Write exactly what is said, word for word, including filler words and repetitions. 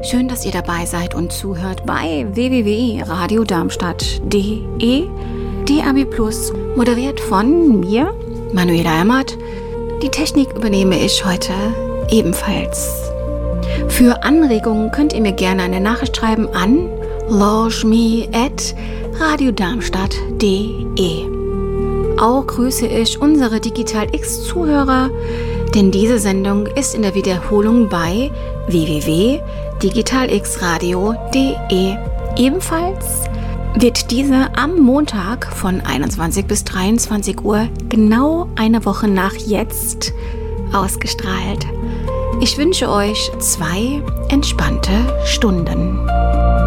Schön, dass ihr dabei seid und zuhört bei w w w punkt radio darmstadt punkt d e. D A B Plus, moderiert von mir, Manuela Emmert. Die Technik übernehme ich heute ebenfalls. Für Anregungen könnt ihr mir gerne eine Nachricht schreiben an launchme at radio darmstadt punkt d e. Auch grüße ich unsere Digital X-Zuhörer, denn diese Sendung ist in der Wiederholung bei w w w punkt digital x radio punkt d e. Ebenfalls wird diese am Montag von einundzwanzig bis dreiundzwanzig Uhr, genau eine Woche nach jetzt, ausgestrahlt. Ich wünsche euch zwei entspannte Stunden.